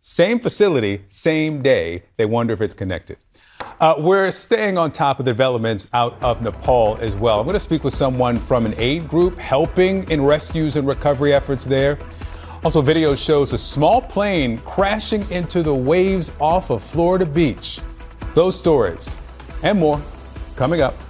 Same facility, same day. They wonder if it's connected. We're staying on top of the developments out of Nepal as well. I'm going to speak with someone from an aid group helping in rescues and recovery efforts there. Also, video shows a small plane crashing into the waves off of Florida Beach. Those stories and more coming up.